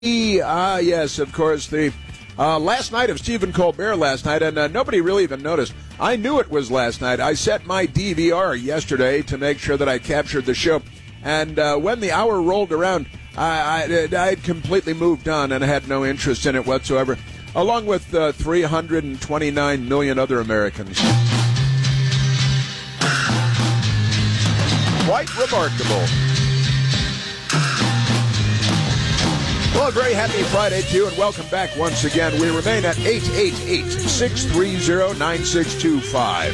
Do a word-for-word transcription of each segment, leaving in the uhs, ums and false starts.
Ah, yes, of course, the uh, last night of Stephen Colbert last night, and uh, nobody really even noticed. I knew it was last night. I set my D V R yesterday to make sure that I captured the show, and uh, when the hour rolled around, I, I, I had completely moved on and had no interest in it whatsoever, along with uh, three hundred twenty-nine million other Americans. Quite remarkable. Well, a very happy Friday to you, and welcome back once again. We remain at eight eight eight, six three zero, nine six two five.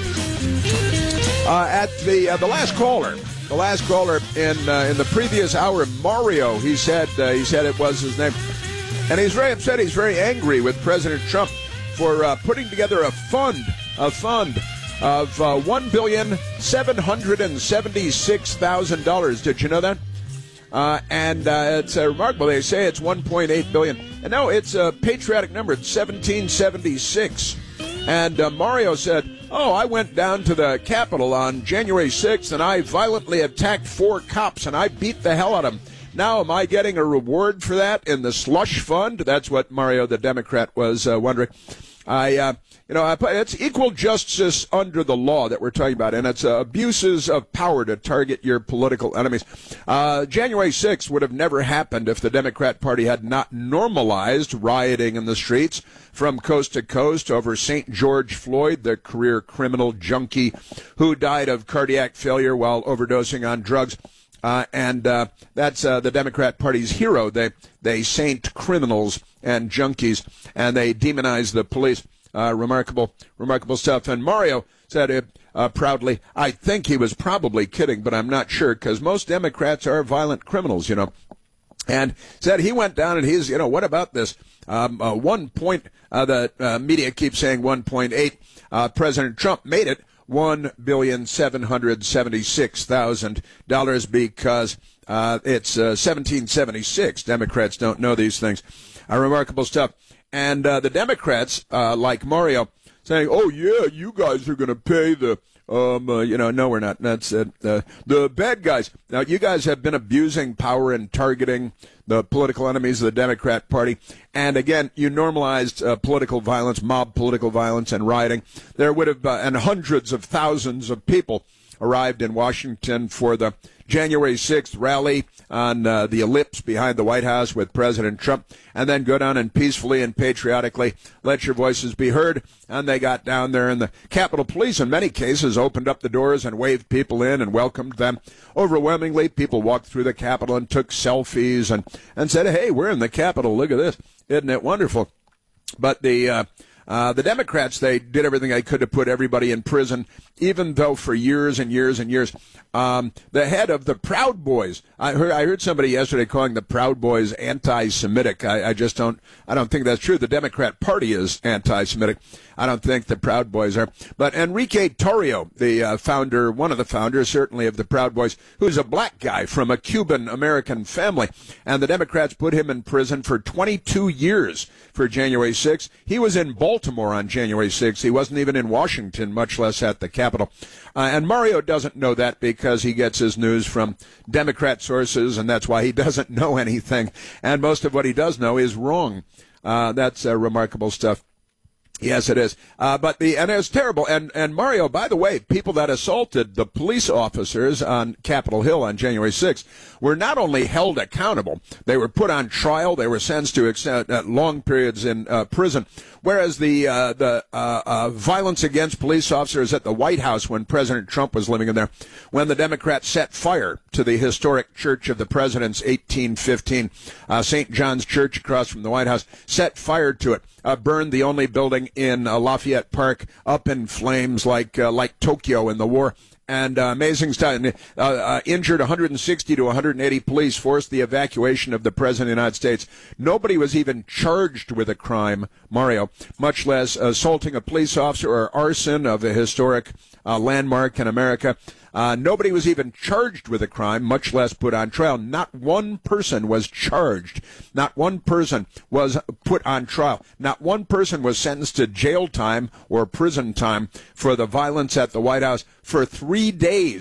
Uh, at the uh, the last caller, the last caller in uh, in the previous hour, Mario, he said uh, he said it was his name, and he's very upset. He's very angry with President Trump for uh, putting together a fund, a fund of uh, one billion seven hundred and seventy six thousand dollars. Did you know that? Uh, and uh, it's uh, remarkable. They say it's one point eight billion dollars. And no, it's a patriotic number. It's seventeen seventy-six. And uh, Mario said, oh, I went down to the Capitol on January sixth, and I violently attacked four cops, and I beat the hell out of them. Now, am I getting a reward for that in the slush fund? That's what Mario, the Democrat, was uh, wondering. I, uh, you know, it's equal justice under the law that we're talking about, and it's uh, abuses of power to target your political enemies. Uh, January sixth would have never happened if the Democrat Party had not normalized rioting in the streets from coast to coast over Saint George Floyd, the career criminal junkie who died of cardiac failure while overdosing on drugs. Uh, and uh, that's uh, the Democrat Party's hero. They they saint criminals and junkies, and they demonize the police. Uh, remarkable, remarkable stuff. And Mario said it uh, proudly, I think he was probably kidding, but I'm not sure, because most Democrats are violent criminals, you know. And said he went down and he's, you know, what about this? Um, uh, one point, uh, the uh, media keeps saying one point eight. Uh, President Trump made it one billion seven hundred seventy-six thousand dollars because uh, it's uh, seventeen seventy-six. Democrats don't know these things. Uh, remarkable stuff. And uh, the Democrats, uh, like Mario, saying, oh, yeah, you guys are going to pay the, um, uh, you know, no, we're not. That's uh, the, the bad guys. Now, you guys have been abusing power and targeting the political enemies of the Democrat Party. And again, you normalized uh, political violence, mob political violence and rioting. There would have, uh, and hundreds of thousands of people arrived in Washington for the January sixth rally on uh, the ellipse behind the White House with President Trump, and then go down and peacefully and patriotically let your voices be heard. And they got down there, and the Capitol Police, in many cases, opened up the doors and waved people in and welcomed them. Overwhelmingly, people walked through the Capitol and took selfies and, and said, hey, we're in the Capitol. Look at this. Isn't it wonderful? But the uh, uh, the Democrats, they did everything they could to put everybody in prison, even though for years and years and years, um, the head of the Proud Boys, I heard, I heard somebody yesterday calling the Proud Boys anti-Semitic. I, I just don't, I don't think that's true. The Democrat Party is anti-Semitic. I don't think the Proud Boys are. But Enrique Tarrio, the uh, founder, one of the founders, certainly, of the Proud Boys, who's a black guy from a Cuban-American family, and the Democrats put him in prison for twenty-two years for January sixth. He was in Baltimore on January sixth. He wasn't even in Washington, much less at the Capitol. Uh, and Mario doesn't know that because he gets his news from Democrat sources, and that's why he doesn't know anything. And most of what he does know is wrong. Uh, that's uh, remarkable stuff. Yes, it is. Uh, but the, and it's terrible. And, and Mario, by the way, people that assaulted the police officers on Capitol Hill on January sixth were not only held accountable, they were put on trial, they were sentenced to ex- uh, long periods in uh, prison. Whereas the, uh, the, uh, uh, violence against police officers at the White House when President Trump was living in there, when the Democrats set fire to the historic Church of the President's eighteen fifteen, uh, Saint John's Church across from the White House, set fire to it. Uh, burned the only building in uh, Lafayette Park up in flames like uh, like Tokyo in the war. And uh, amazing stuff. Uh, uh, injured one hundred sixty to one hundred eighty police, forced the evacuation of the President of the United States. Nobody was even charged with a crime, Mario, much less assaulting a police officer or arson of a historic uh, landmark in America. Uh, nobody was even charged with a crime, much less put on trial. Not one person was charged. Not one person was put on trial. Not one person was sentenced to jail time or prison time for the violence at the White House for three days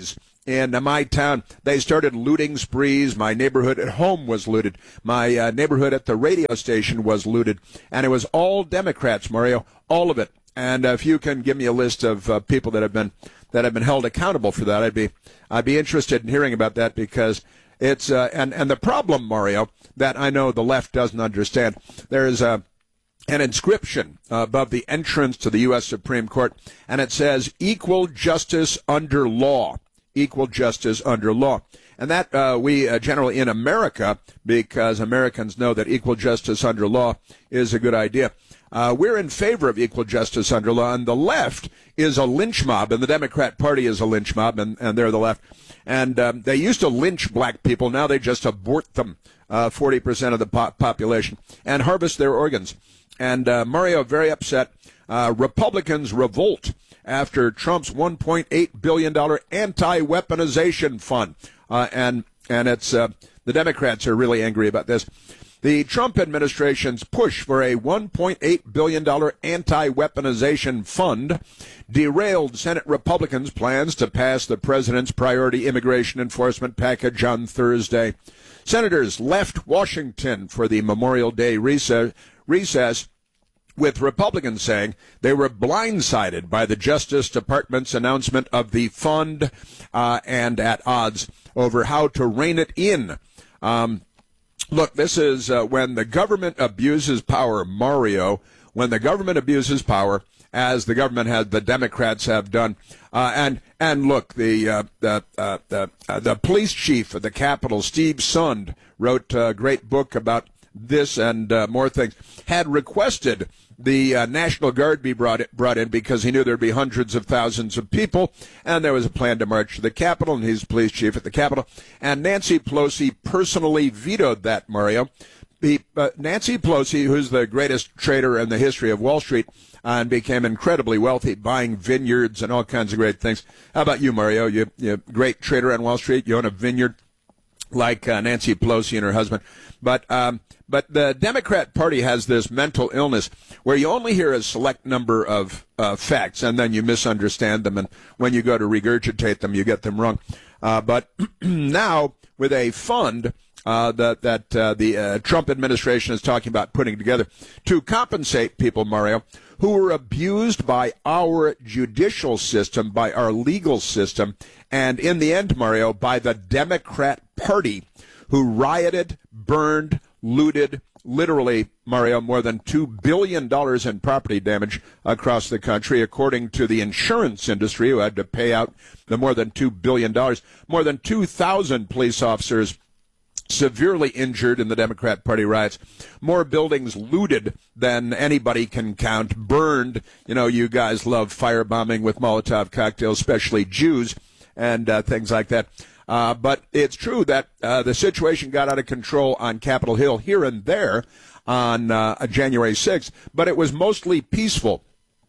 in my town, they started looting sprees. My neighborhood at home was looted. My uh, neighborhood at the radio station was looted. And it was all Democrats, Mario, all of it. And uh, if you can give me a list of uh, people that have been that have been held accountable for that, I'd be I'd be interested in hearing about that, because it's uh, and and the problem, Mario, that I know the left doesn't understand. There is a an inscription uh, above the entrance to the U S Supreme Court, and it says "Equal justice under law." Equal justice under law. And that uh, we uh, generally in America, because Americans know that equal justice under law is a good idea. Uh, we're in favor of equal justice under law, and the left is a lynch mob, and the Democrat Party is a lynch mob, and, and they're the left. And um, they used to lynch black people. Now they just abort them, uh, forty percent of the po- population, and harvest their organs. And uh, Mario, very upset. Uh, Republicans revolt after Trump's one point eight billion dollars anti-weaponization fund. Uh, and and it's uh, the Democrats are really angry about this. The Trump administration's push for a one point eight billion dollars anti-weaponization fund derailed Senate Republicans' plans to pass the president's priority immigration enforcement package on Thursday. Senators left Washington for the Memorial Day recess, recess with Republicans saying they were blindsided by the Justice Department's announcement of the fund uh, and at odds over how to rein it in. Um, look, this is uh, when the government abuses power, Mario, when the government abuses power, as the government has, the Democrats have done. Uh, and and look, the uh, the uh, the, uh, the police chief of the Capitol, Steve Sund, wrote a great book about this and uh, more things, had requested the uh, National Guard be brought in, brought in because he knew there'd be hundreds of thousands of people, and there was a plan to march to the Capitol, and he's police chief at the Capitol. And Nancy Pelosi personally vetoed that, Mario. The, uh, Nancy Pelosi, who's the greatest trader in the history of Wall Street, uh, and became incredibly wealthy, buying vineyards and all kinds of great things. How about you, Mario? You, you great trader on Wall Street. You own a vineyard like uh, Nancy Pelosi and her husband. But um, but the Democrat Party has this mental illness where you only hear a select number of uh, facts, and then you misunderstand them, and when you go to regurgitate them, you get them wrong. Uh, but now, with a fund uh, that, that uh, the uh, Trump administration is talking about putting together to compensate people, Mario, who were abused by our judicial system, by our legal system, and in the end, Mario, by the Democrat Party, who rioted, burned, looted, literally, Mario, more than two billion dollars in property damage across the country, according to the insurance industry, who had to pay out the more than two billion dollars. More than two thousand police officers severely injured in the Democrat Party riots. More buildings looted than anybody can count, burned. You know, you guys love firebombing with Molotov cocktails, especially Jews, and uh, things like that. Uh, but it's true that uh, the situation got out of control on Capitol Hill here and there on uh, January sixth, but it was mostly peaceful.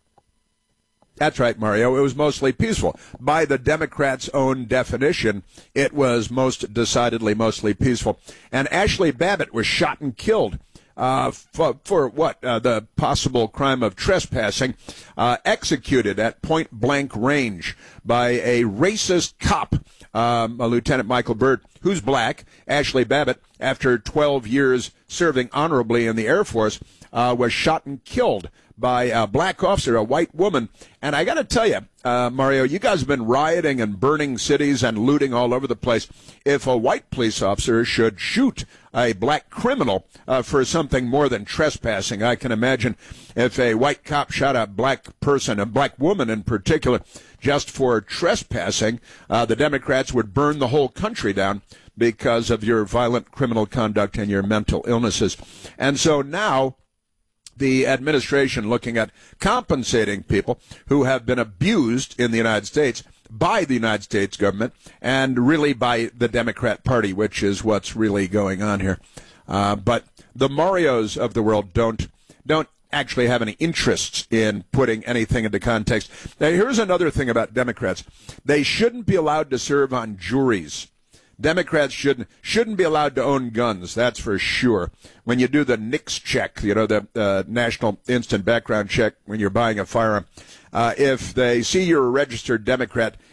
That's right, Mario. It was mostly peaceful. By the Democrats' own definition, it was most decidedly mostly peaceful. And Ashley Babbitt was shot and killed uh, for, for what? Uh, the possible crime of trespassing, uh, executed at point-blank range by a racist cop, um, Lieutenant Michael Byrd, who's black. Ashley Babbitt, after twelve years serving honorably in the Air Force, uh, was shot and killed by a black officer, a white woman. And I got to tell you, uh, Mario, you guys have been rioting and burning cities and looting all over the place. If a white police officer should shoot a black criminal uh, for something more than trespassing, I can imagine if a white cop shot a black person, a black woman in particular, just for trespassing, uh, the Democrats would burn the whole country down because of your violent criminal conduct and your mental illnesses. And so now the administration looking at compensating people who have been abused in the United States by the United States government and really by the Democrat Party, which is what's really going on here. Uh, but the Marios of the world don't don't actually have any interests in putting anything into context. Now, here's another thing about Democrats. They shouldn't be allowed to serve on juries. Democrats shouldn't shouldn't be allowed to own guns, that's for sure. When you do the NICS check, you know, the uh, National Instant Background Check when you're buying a firearm, uh, if they see you're a registered Democrat,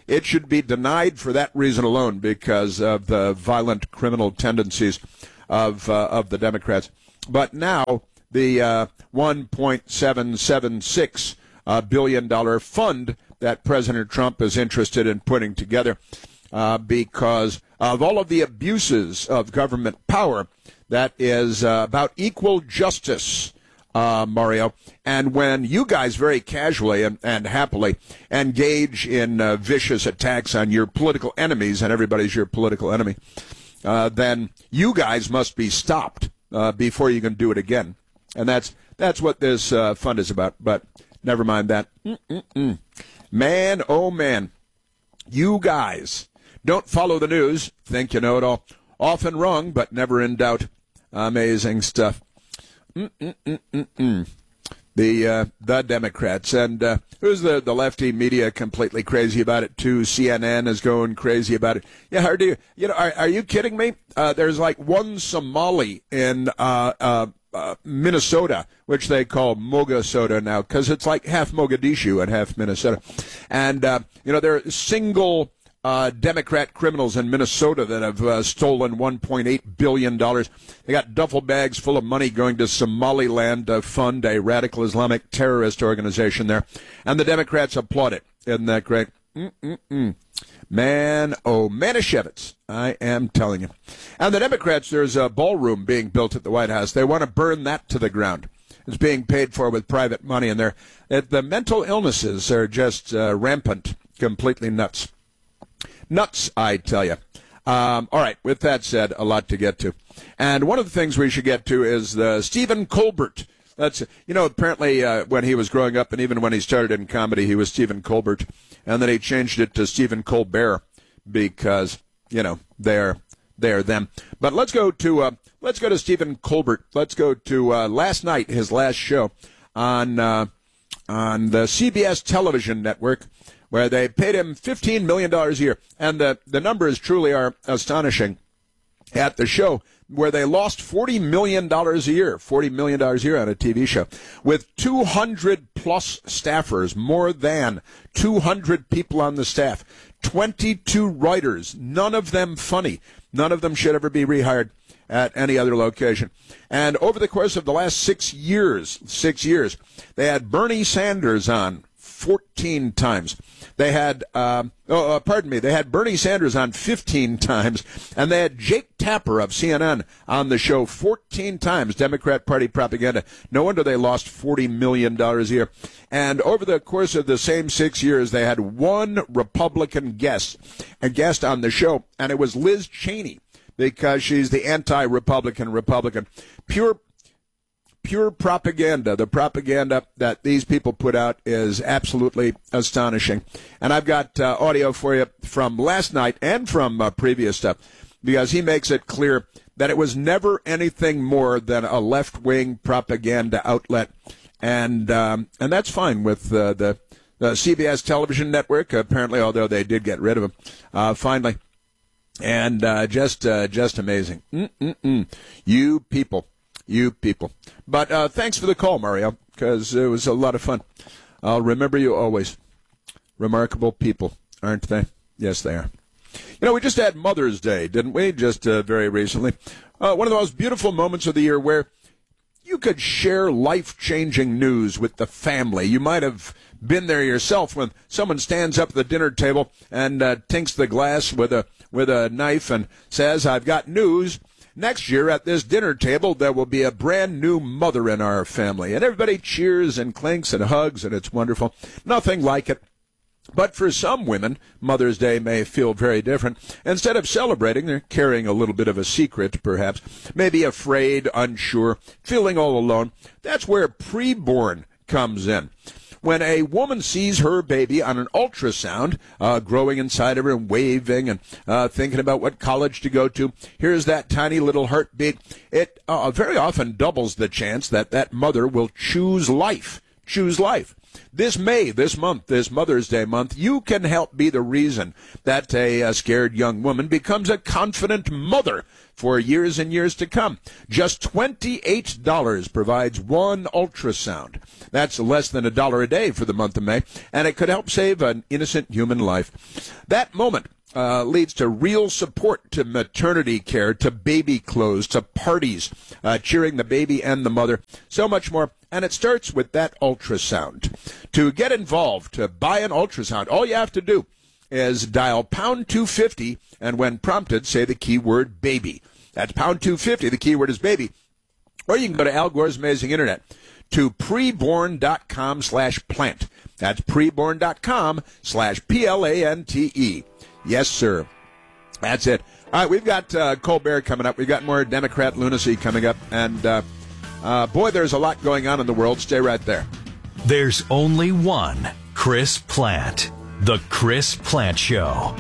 it should be denied for that reason alone, because of the violent criminal tendencies of uh, of the Democrats. But now the uh, one point seven seven six uh, billion dollar fund that President Trump is interested in putting together, uh, because of all of the abuses of government power, that is uh, about equal justice, uh, Mario. And when you guys very casually and, and happily engage in uh, vicious attacks on your political enemies, and everybody's your political enemy, uh, then you guys must be stopped uh, before you can do it again. And that's that's what this uh, fund is about. But never mind that. Mm-mm-mm. Man, oh man, you guys don't follow the news, think you know it all. Often wrong, but never in doubt. Amazing stuff. Mm-mm-mm-mm-mm. The uh, the Democrats, and uh, who's the, the lefty media completely crazy about it too? C N N is going crazy about it. Yeah, how do you, you know, are, are you kidding me? Uh, there's like one Somali in uh, uh, uh, Minnesota, which they call Mogasota now, because it's like half Mogadishu and half Minnesota. And, uh, you know, there are single Uh, Democrat criminals in Minnesota that have uh, stolen one point eight billion dollars. They got duffel bags full of money going to Somaliland to fund a radical Islamic terrorist organization there. And the Democrats applaud it. Isn't that great? Mm-mm-mm. Man, oh, Manischewitz, I am telling you. And the Democrats, there's a ballroom being built at the White House. They want to burn that to the ground. It's being paid for with private money. And they're, the mental illnesses are just uh, rampant, completely nuts. Nuts, I tell you. Um, all right, with that said, a lot to get to. And one of the things we should get to is the Stephen Colbert. That's, you know, apparently uh, when he was growing up and even when he started in comedy, he was Stephen Colbert. And then he changed it to Stephen Colbert because, you know, they're, they're them. But let's go to, uh, let's go to Stephen Colbert. Let's go to uh, last night, his last show on, uh, on the C B S television network, where they paid him fifteen million dollars a year. And the, the numbers truly are astonishing at the show, where they lost forty million dollars a year, forty million dollars a year on a T V show, with two hundred plus staffers, more than two hundred people on the staff, twenty-two writers, none of them funny. None of them should ever be rehired at any other location. And over the course of the last six years, six years, they had Bernie Sanders on fourteen times. They had, um, oh, uh, pardon me, they had Bernie Sanders on fifteen times, and they had Jake Tapper of C N N on the show fourteen times, Democrat Party propaganda. No wonder they lost forty million dollars a year. And over the course of the same six years, they had one Republican guest, a guest on the show, and it was Liz Cheney, because she's the anti-Republican Republican. Pure Pure propaganda. The propaganda that these people put out is absolutely astonishing. And I've got uh, audio for you from last night and from uh, previous stuff, because he makes it clear that it was never anything more than a left-wing propaganda outlet. And um, and that's fine with uh, the, the C B S television network, apparently, although they did get rid of him uh, finally. And uh, just, uh, just amazing. Mm-mm-mm. You people. You people. But uh, thanks for the call, Mario, because it was a lot of fun. I'll remember you always. Remarkable people, aren't they? Yes, they are. You know, we just had Mother's Day, didn't we, just uh, very recently? Uh, one of the most beautiful moments of the year where you could share life-changing news with the family. You might have been there yourself when someone stands up at the dinner table and uh, tinks the glass with a with a knife and says, "I've got news. Next year at this dinner table, there will be a brand new mother in our family." And everybody cheers and clinks and hugs, and it's wonderful. Nothing like it. But for some women, Mother's Day may feel very different. Instead of celebrating, they're carrying a little bit of a secret, perhaps. Maybe afraid, unsure, feeling all alone. That's where preborn comes in. When a woman sees her baby on an ultrasound, uh, growing inside of her and waving and uh, thinking about what college to go to, here's that tiny little heartbeat. It uh, very often doubles the chance that that mother will choose life, choose life. This May, this month, this Mother's Day month, you can help be the reason that a, a scared young woman becomes a confident mother for years and years to come. Just twenty-eight dollars provides one ultrasound. That's less than a dollar a day for the month of May, and it could help save an innocent human life. That moment uh, leads to real support to maternity care, to baby clothes, to parties, uh, cheering the baby and the mother, so much more. And it starts with that ultrasound. To get involved, to buy an ultrasound, all you have to do is dial pound two fifty, and when prompted, say the keyword baby. That's pound two fifty, the keyword is baby. Or you can go to Al Gore's Amazing Internet to preborn.com slash plant. That's preborn.com slash P L A N T E. Yes, sir. That's it. All right, we've got uh, Colbert coming up. We've got more Democrat lunacy coming up. And, uh, uh, boy, there's a lot going on in the world. Stay right there. There's only one Chris Plant. The Chris Plant Show.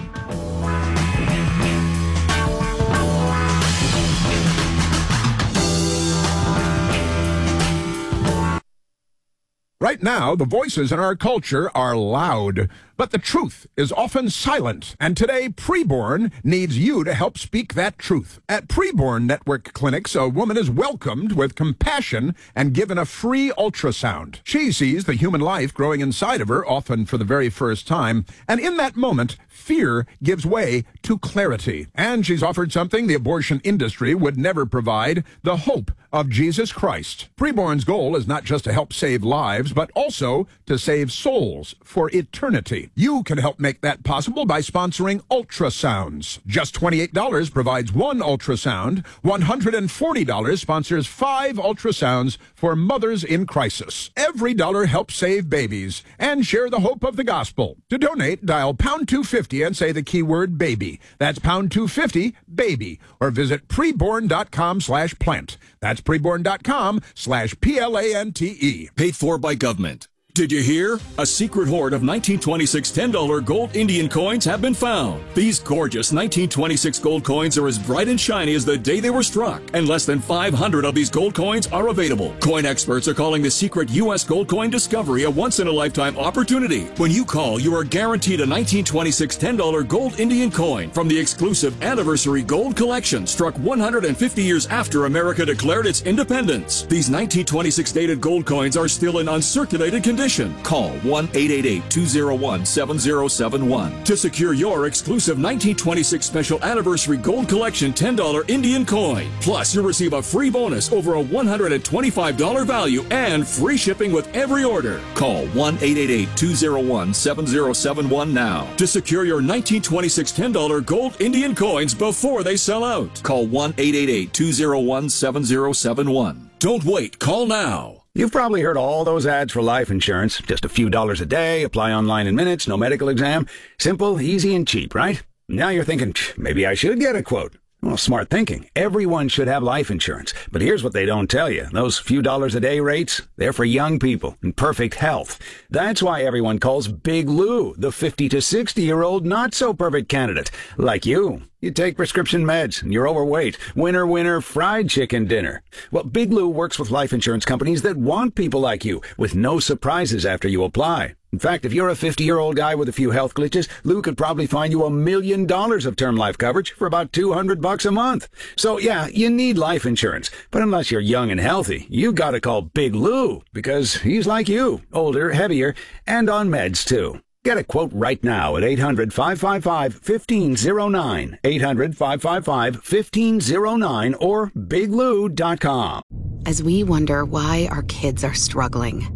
Right now, the voices in our culture are loud, but the truth is often silent. And today, Preborn needs you to help speak that truth. At Preborn Network Clinics, a woman is welcomed with compassion and given a free ultrasound. She sees the human life growing inside of her, often for the very first time, and in that moment, fear gives way to clarity. And she's offered something the abortion industry would never provide, the hope of Jesus Christ. Preborn's goal is not just to help save lives, but also to save souls for eternity. You can help make that possible by sponsoring ultrasounds. Just twenty-eight dollars provides one ultrasound. one hundred forty dollars sponsors five ultrasounds for mothers in crisis. Every dollar helps save babies and share the hope of the gospel. To donate, dial pound two fifty and say the keyword baby. That's pound two fifty, baby. Or visit preborn.com slash plant. That's preborn.com slash P L A N T E. Paid for by government. Did you hear? A secret hoard of nineteen twenty-six ten dollar gold Indian coins have been found. These gorgeous nineteen twenty-six gold coins are as bright and shiny as the day they were struck, and less than five hundred of these gold coins are available. Coin experts are calling the secret U S gold coin discovery a once-in-a-lifetime opportunity. When you call, you are guaranteed a nineteen twenty-six ten dollar gold Indian coin from the exclusive Anniversary Gold Collection, struck one hundred fifty years after America declared its independence. These nineteen twenty-six dated gold coins are still in uncirculated condition. Call one eight eight eight, two oh one, seven oh seven one to secure your exclusive nineteen twenty-six Special Anniversary Gold Collection ten dollar Indian coin. Plus, you'll receive a free bonus over a one hundred twenty-five dollars value and free shipping with every order. Call one eight eight eight, two oh one, seven oh seven one now to secure your nineteen twenty-six ten dollar gold Indian coins before they sell out. Call one eight eight eight, two oh one, seven oh seven one. Don't wait. Call now. You've probably heard all those ads for life insurance. Just a few dollars a day, apply online in minutes, no medical exam. Simple, easy, and cheap, right? Now you're thinking, maybe I should get a quote. Well, smart thinking. Everyone should have life insurance. But here's what they don't tell you. Those few dollars a day rates, they're for young people in perfect health. That's why everyone calls Big Lou the fifty to sixty-year-old not-so-perfect candidate. Like you. You take prescription meds, and you're overweight. Winner, winner, fried chicken dinner. Well, Big Lou works with life insurance companies that want people like you, with no surprises after you apply. In fact, if you're a fifty-year-old guy with a few health glitches, Lou could probably find you a million dollars of term life coverage for about two hundred bucks a month. So, yeah, you need life insurance. But unless you're young and healthy, you gotta call Big Lou, because he's like you, older, heavier, and on meds, too. Get a quote right now at eight hundred, five five five, one five oh nine, eight hundred, five five five, one five oh nine, or big lou dot com. As we wonder why our kids are struggling,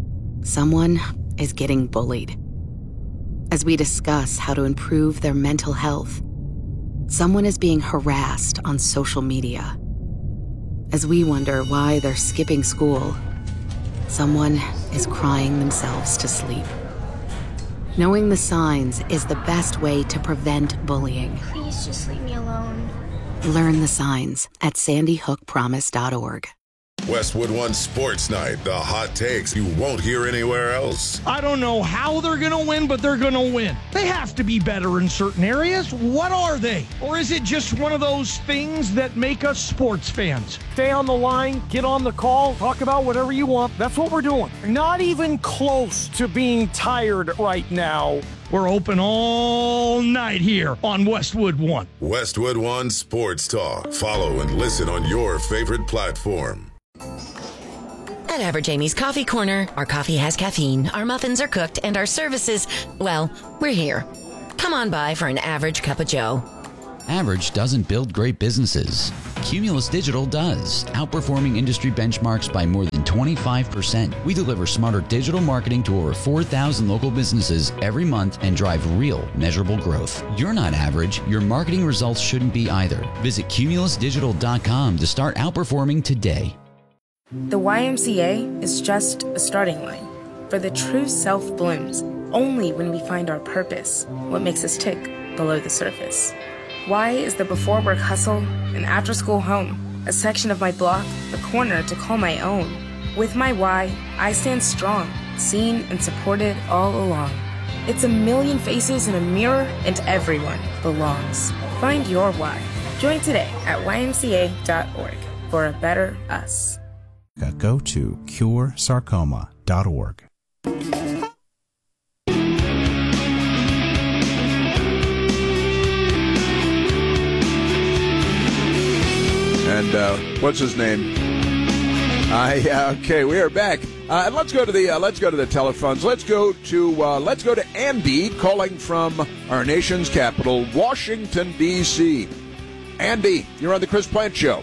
someone is getting bullied. As we discuss how to improve their mental health, someone is being harassed on social media. As we wonder why they're skipping school, someone is crying themselves to sleep. Knowing the signs is the best way to prevent bullying. Please just leave me alone. Learn the signs at sandy hook promise dot org. Westwood One Sports Night, the hot takes you won't hear anywhere else. I don't know how they're going to win, but they're going to win. They have to be better in certain areas. What are they? Or is it just one of those things that make us sports fans? Stay on the line, get on the call, talk about whatever you want. That's what we're doing. Not even close to being tired right now. We're open all night here on Westwood One. Westwood One Sports Talk. Follow and listen on your favorite platform. At Average Amy's Coffee Corner, our coffee has caffeine, our muffins are cooked, and our services, well, we're here. Come on by for an average cup of joe. Average doesn't build great businesses. Cumulus Digital does, outperforming industry benchmarks by more than twenty-five percent. We deliver smarter digital marketing to over four thousand local businesses every month and drive real, measurable growth. You're not average. Your marketing results shouldn't be either. Visit cumulus digital dot com to start outperforming today. The Y M C A is just a starting line, for the true self blooms only when we find our purpose, what makes us tick below the surface. Y is the before work hustle, an after school home, a section of my block, a corner to call my own. With my Y, I stand strong, seen and supported all along. It's a million faces in a mirror and everyone belongs. Find your Y. Join today at y m c a dot org for a better us. Go to cure sarcoma dot org. And uh, what's his name? I uh, okay, we are back. Uh, and let's go to the uh, let's go to the telephones. Let's go to uh, let's go to Andy calling from our nation's capital, Washington D C Andy, you're on the Chris Plant Show.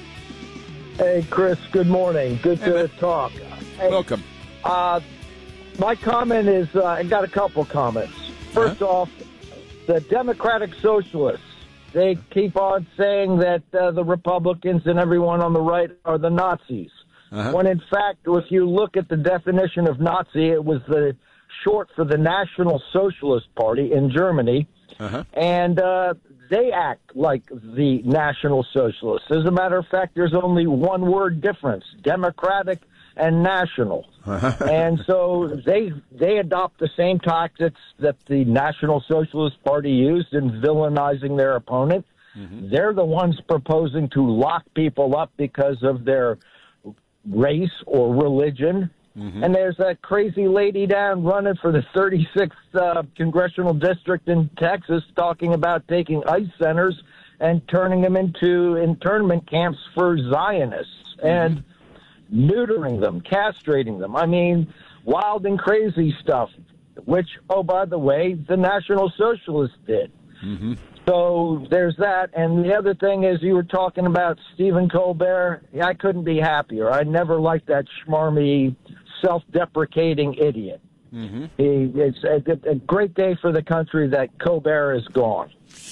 Hey, Chris, good morning. Good hey, to man. talk. Hey, Welcome. Uh, my comment is, uh, I got a couple comments. First uh-huh. off, the Democratic Socialists, they keep on saying that uh, the Republicans and everyone on the right are the Nazis. Uh-huh. When, in fact, if you look at the definition of Nazi, it was the short for the National Socialist Party in Germany. Uh-huh. And uh, they act like the National Socialists. As a matter of fact, there's only one word difference, democratic and national. And so they they adopt the same tactics that the National Socialist Party used in villainizing their opponent. Mm-hmm. They're the ones proposing to lock people up because of their race or religion. Mm-hmm. And there's that crazy lady down running for the thirty-sixth uh, congressional district in Texas talking about taking ICE centers and turning them into internment camps for Zionists mm-hmm. and neutering them, castrating them. I mean, wild and crazy stuff, which, oh, by the way, the National Socialists did. Mm-hmm. So there's that. And the other thing is, you were talking about Stephen Colbert. I couldn't be happier. I never liked that schmarmy, self-deprecating idiot. Mm-hmm. He, it's a, a great day for the country that Colbert is gone.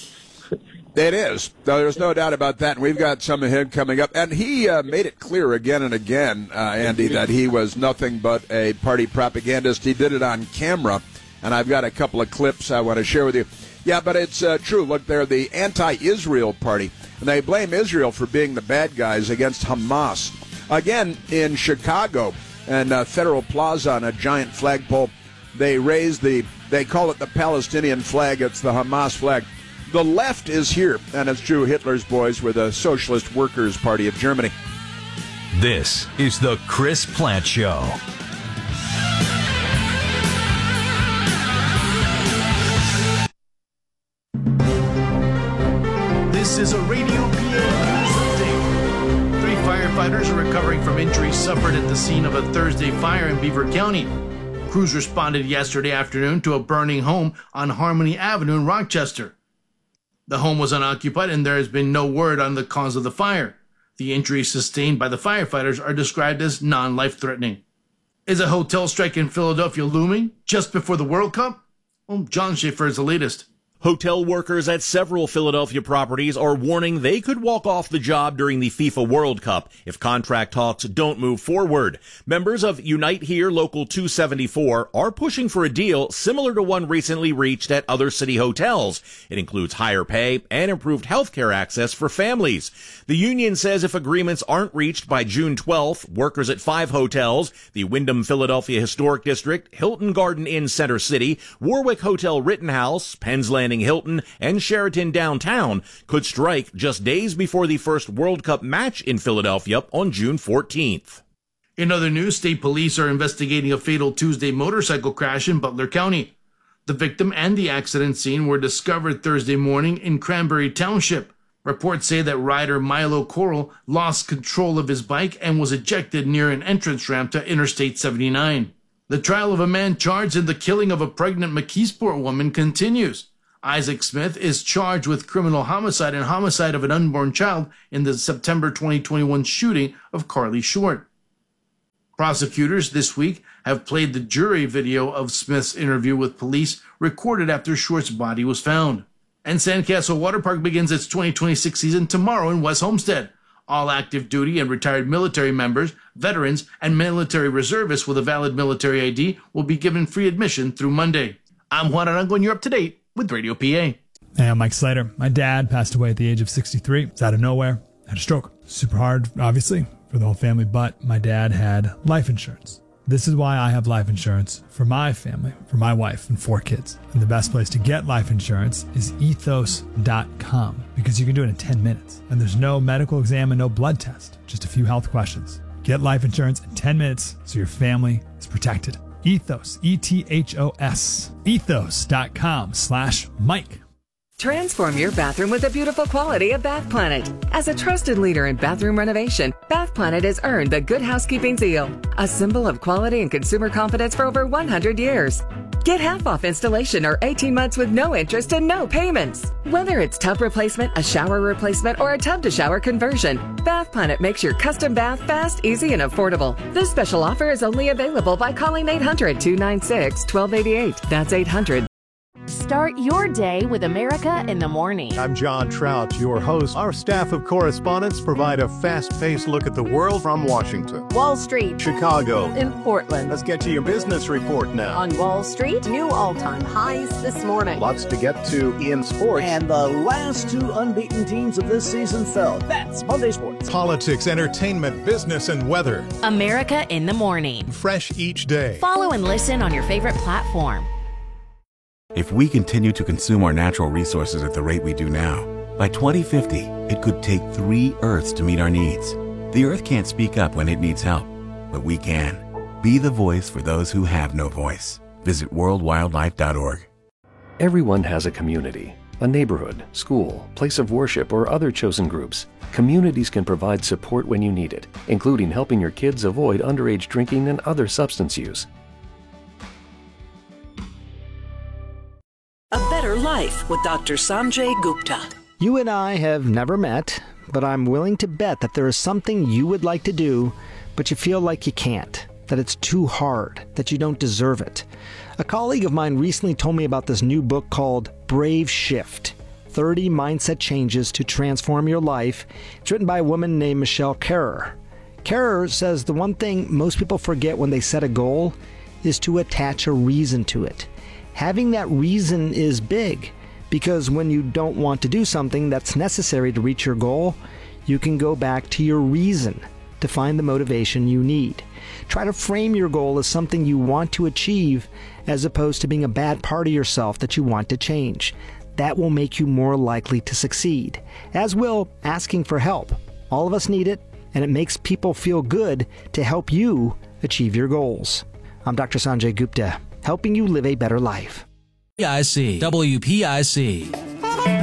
It is. There's no doubt about that. And we've got some of him coming up. And he uh, made it clear again and again, uh, Andy, that he was nothing but a party propagandist. He did it on camera. And I've got a couple of clips I want to share with you. Yeah, but it's uh, true. Look, they're the anti-Israel party. And they blame Israel for being the bad guys against Hamas. Again, in Chicago and uh, Federal Plaza on a giant flagpole, they raise the, they call it the Palestinian flag. It's the Hamas flag. The left is here, and it's true, Hitler's boys were the Socialist Workers' Party of Germany. This is the Chris Plant Show. This is a Radio P A News Update. Three firefighters are recovering from injuries suffered at the scene of a Thursday fire in Beaver County. Crews responded yesterday afternoon to a burning home on Harmony Avenue in Rochester. The home was unoccupied, and there has been no word on the cause of the fire. The injuries sustained by the firefighters are described as non-life-threatening. Is a hotel strike in Philadelphia looming just before the World Cup? Well, John Schaefer is the latest. Hotel workers at several Philadelphia properties are warning they could walk off the job during the FIFA World Cup if contract talks don't move forward. Members of Unite Here Local two seventy-four are pushing for a deal similar to one recently reached at other city hotels. It includes higher pay and improved health care access for families. The union says if agreements aren't reached by June twelfth, workers at five hotels, the Wyndham Philadelphia Historic District, Hilton Garden Inn Center City, Warwick Hotel Rittenhouse, Penn's Landing Hilton, and Sheraton Downtown could strike just days before the first World Cup match in Philadelphia on June fourteenth. In other news, state police are investigating a fatal Tuesday motorcycle crash in Butler County. The victim and the accident scene were discovered Thursday morning in Cranberry Township. Reports say that rider Milo Coral lost control of his bike and was ejected near an entrance ramp to Interstate seventy-nine. The trial of a man charged in the killing of a pregnant McKeesport woman continues. Isaac Smith is charged with criminal homicide and homicide of an unborn child in the September twenty twenty-one shooting of Carly Short. Prosecutors this week have played the jury video of Smith's interview with police recorded after Short's body was found. And Sandcastle Water Park begins its twenty twenty-six season tomorrow in West Homestead. All active duty and retired military members, veterans, and military reservists with a valid military I D will be given free admission through Monday. I'm Juan Arango, and you're up to date with Radio P A. Hey, I'm Mike Slater. My dad passed away at the age of sixty-three. It's out of nowhere. Had a stroke. Super hard, obviously, for the whole family, but my dad had life insurance. This is why I have life insurance for my family, for my wife and four kids. And the best place to get life insurance is ethos dot com because you can do it in ten minutes. And there's no medical exam and no blood test, just a few health questions. Get life insurance in ten minutes so your family is protected. Ethos, E T H O S, ethos dot com slash Mike. Transform your bathroom with the beautiful quality of Bath Planet. As a trusted leader in bathroom renovation, Bath Planet has earned the Good Housekeeping seal, a symbol of quality and consumer confidence for over one hundred years. Get half off installation or eighteen months with no interest and no payments. Whether it's tub replacement, a shower replacement, or a tub-to-shower conversion, Bath Planet makes your custom bath fast, easy, and affordable. This special offer is only available by calling eight hundred, two nine six, one two eight eight. That's eight hundred. Start your day with America in the Morning. I'm John Trout, your host. Our staff of correspondents provide a fast-paced look at the world from Washington, Wall Street, Chicago, in Portland. Let's get to your business report now. On Wall Street, new all-time highs this morning. Lots to get to in sports. And the last two unbeaten teams of this season fell. That's Monday Sports. Politics, entertainment, business, and weather. America in the Morning. Fresh each day. Follow and listen on your favorite platform. If we continue to consume our natural resources at the rate we do now, by twenty fifty, it could take three Earths to meet our needs. The Earth can't speak up when it needs help, but we can. Be the voice for those who have no voice. Visit world wildlife dot org. Everyone has a community, a neighborhood, school, place of worship, or other chosen groups. Communities can provide support when you need it, including helping your kids avoid underage drinking and other substance use. A Better Life with Doctor Sanjay Gupta. You and I have never met, but I'm willing to bet that there is something you would like to do, but you feel like you can't, that it's too hard, that you don't deserve it. A colleague of mine recently told me about this new book called Brave Shift, thirty Mindset Changes to Transform Your Life. It's written by a woman named Michelle Kerrer. Kerrer says the one thing most people forget when they set a goal is to attach a reason to it. Having that reason is big, because when you don't want to do something that's necessary to reach your goal, you can go back to your reason to find the motivation you need. Try to frame your goal as something you want to achieve, as opposed to being a bad part of yourself that you want to change. That will make you more likely to succeed, as will asking for help. All of us need it, and it makes people feel good to help you achieve your goals. I'm Doctor Sanjay Gupta, helping you live a better life. P I C, W P I C.